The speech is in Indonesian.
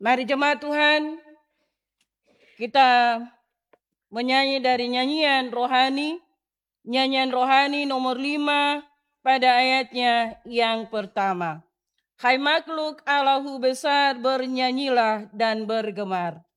Mari jemaat Tuhan, kita menyanyi dari nyanyian rohani nomor 5 pada ayatnya yang pertama. Hai makhluk Allahu besar, bernyanyilah dan bergemar.